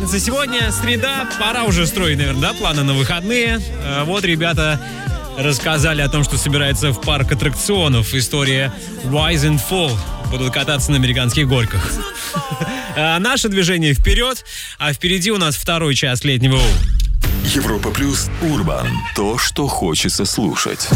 пятница сегодня, среда. Пора уже строить, наверное, да, планы на выходные. Вот ребята рассказали о том, что собирается в парк аттракционов. История Rise and Fall. Будут кататься на американских горках. Наше движение вперед, а впереди у нас второй час летнего. Европа плюс Урбан. То, что хочется слушать.